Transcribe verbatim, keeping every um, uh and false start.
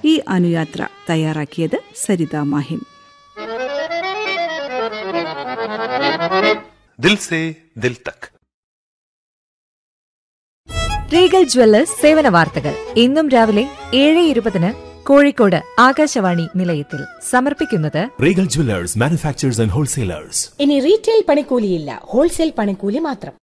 ഈ അനുയാത്ര തയ്യാറാക്കിയത് സരിത മാഹിൻ. ദിൽ സേ ദിൽ Tak. Regal Jewellers സേവന വാർത്തകൾ ഇന്നും രാവിലെ ഏഴ് ഇരുപതിന് കോഴിക്കോട് ആകാശവാണി നിലയത്തിൽ സമർപ്പിക്കുന്നത് Regal Jewellers manufacturers and wholesalers. ഇനി റീറ്റെയിൽ പണിക്കൂലിയില്ല, ഹോൾസെയിൽ പണിക്കൂലി മാത്രം.